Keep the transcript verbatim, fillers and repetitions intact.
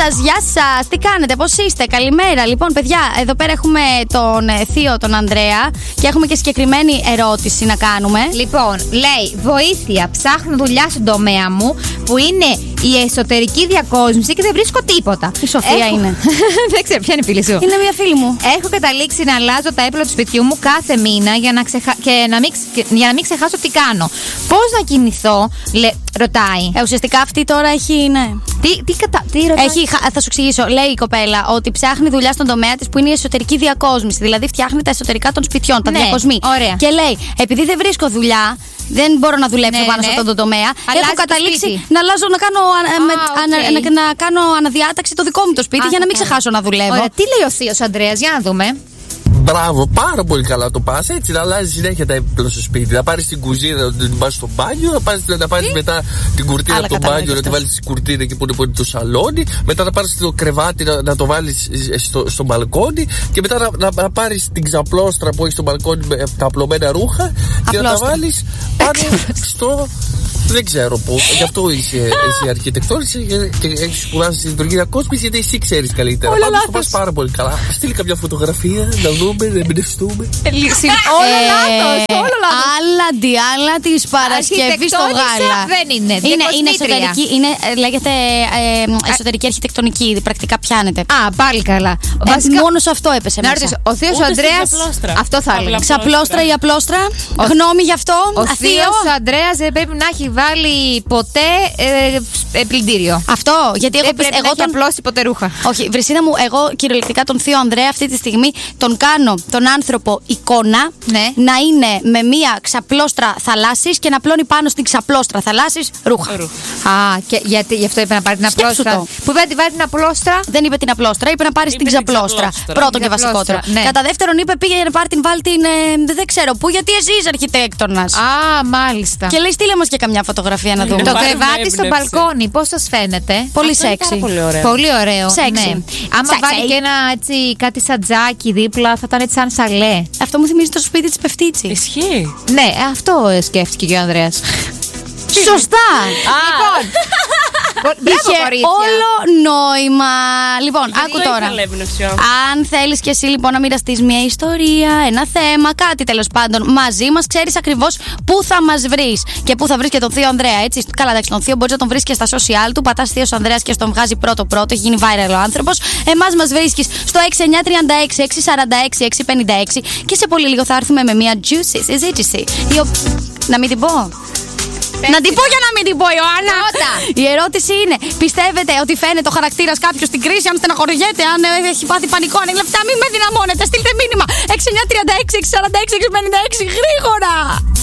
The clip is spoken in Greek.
σας, γεια σας, τι κάνετε, πώς είστε, καλημέρα. Λοιπόν, παιδιά, εδώ πέρα έχουμε τον ε, θείο, τον Ανδρέα, και έχουμε και συγκεκριμένη ερώτηση να κάνουμε. Λοιπόν, λέει, βοήθεια, ψάχνω δουλειά στον τομέα μου που είναι η εσωτερική διακόσμηση και δεν βρίσκω τίποτα. Η Σοφία Έχω... είναι. Δεν ξέρω, ποια είναι η φίλη σου. Είναι μια φίλη μου. Έχω καταλήξει να αλλάζω τα έπιπλα του σπιτιού μου κάθε μήνα για να, ξεχα... και να, μην... για να μην ξεχάσω τι κάνω. Πώς να κινηθώ, λε... ρωτάει. Ε, ουσιαστικά αυτή τώρα έχει, ναι. Τι, τι, κατα... τι ρωτάει. Έχει, θα σου εξηγήσω. Λέει η κοπέλα ότι ψάχνει δουλειά στον τομέα της που είναι η εσωτερική διακόσμηση. Δηλαδή φτιάχνει τα εσωτερικά των σπιτιών, τα ναι, διακοσμεί. Ωραία. Και λέει, επειδή δεν βρίσκω δουλειά, δεν μπορώ να δουλέψω ναι, πάνω ναι. σε αυτόν τον τομέα. Αλλάζει έχω καταλήξει να αλλάζω, να κάνω, ah, με, okay. ανα, να, να κάνω αναδιάταξη το δικό μου το σπίτι ah, για να μην ξεχάσω να δουλεύω. Ωραία. Τι λέει ο θείος Ανδρέας, για να δούμε. Μπράβο, πάρα πολύ καλά το πας. Έτσι να αλλάζει συνέχεια τα έπιπλα στο σπίτι. Να πάρεις την κουζίνα, να την πας στο μπάνιο, να πάρεις, να πάρεις μετά την κουρτίνα Άλλα από το μπάνιο, να τη βάλεις στην κουρτίνα εκεί που είναι, που είναι το σαλόνι. Μετά να πάρεις το κρεβάτι, να, να το βάλεις στο, στο μπαλκόνι. Και μετά να, να, να πάρεις την ξαπλώστρα που έχει στο μπαλκόνι με τα απλωμένα ρούχα. Απλώστρα. Και να τα βάλεις πάνω στο. Δεν ξέρω πού. Γι' αυτό είσαι, είσαι αρχιτεκτόνης και έχεις σπουδάσει στη λειτουργία διακόσμησης, γιατί εσύ ξέρεις καλύτερα. Πάντως το πας πάρα πολύ καλά. Στείλει καμιά φωτογραφία, να δούμε, να εμπνευστούμε. Όλο λάθος, όλο λάθος. Άλλαντι, άλλα της Παρασκευής στο γάλα. Δεν είναι. Είναι, είναι εσωτερική, είναι, λέγεται ε, εσωτερική αρχιτεκτονική, πρακτικά πιάνεται. Α, πάλι καλά. Ε, Βασικά, μόνο σε αυτό έπεσε να μέσα. ρωτήσω, ο θείος Ανδρέας, αυτό θα έλεγα. Ξαπλώστρα ή απλώστρα, γνώμη γι' αυτό. Ο θείος Ανδρέας δεν πρέπει να έχει βάλει ποτέ ε, πλυντήριο. Αυτό, γιατί εγώ, δεν πρέπει εγώ να τον... έχει απλώσει ποτέ ρούχα. Όχι, Βρυσίνα μου, εγώ κυριολεκτικά τον θείο Ανδρέα αυτή τη στιγμή τον κάνω τον άνθρωπο εικόνα, ναι. να είναι με μία ξαπλώστρα θαλάσσης και να πλώνει πάνω στην ξαπλώστρα θαλάσσης ρούχα. Α, και γιατί γι' αυτό είπε να πάρει την απλώστρα. Που είπε να τη βάλει την απλώστρα. Δεν είπε την απλώστρα, είπε να πάρει την ξαπλώστρα. Πρώτον και βασικότερο. Ναι. Κατά δεύτερον, είπε πήγε να πάρει την βάλει την. Ε, δεν ξέρω πού, γιατί εσύ είσαι αρχιτέκτονας. Α, μάλιστα. Και λέει, στείλε μας και καμιά φωτογραφία να δούμε. Το κρεβάτι στο μπαλκόνι, πώς σας φαίνεται? Πολύ σεξι. Πολύ ωραίο. Πολύ ωραίο. Σεξι. Ναι. Άμα Σεξι. βάλει και ένα έτσι, κάτι σατζάκι δίπλα, θα ήταν έτσι σαν σαλέ. Αυτό μου θυμίζει το σπίτι της Πεφτίτσι. Ισχύει. Ναι, αυτό σκέφτηκε και ο Ανδρέας. Σωστά! Λοιπόν. Είχε όλο νόημα. Λοιπόν, άκου τώρα. Αν θέλεις και εσύ λοιπόν να μοιραστείς μια ιστορία, ένα θέμα, κάτι τέλος πάντων μαζί μας, ξέρεις ακριβώς πού θα μας βρεις και πού θα βρεις και τον θείο Ανδρέα. Έτσι. Καλά, εντάξει, τον θείο μπορείς να τον βρεις και στα social του. Πατάς θείος Ανδρέας και στον βγάζει πρώτο-πρώτο. Έχει γίνει viral ο άνθρωπος. Εμάς μας βρίσκεις στο έξι εννιά τρία έξι έξι τέσσερα έξι έξι πέντε έξι και σε πολύ λίγο θα έρθουμε με μια juicy συζήτηση. Να μην την πω. Πες να την πω για να μην την πω, Ιωάννα. Ρώτα. Η ερώτηση είναι: πιστεύετε ότι φαίνεται ο χαρακτήρας κάποιου στην κρίση, αν στεναχωριέται, αν έχει πάθει πανικό, αν είναι λεφτά? Μην με δυναμώνετε. Στείλτε μήνυμα έξι εννιά τρία έξι έξι τέσσερα έξι έξι πέντε έξι γρήγορα.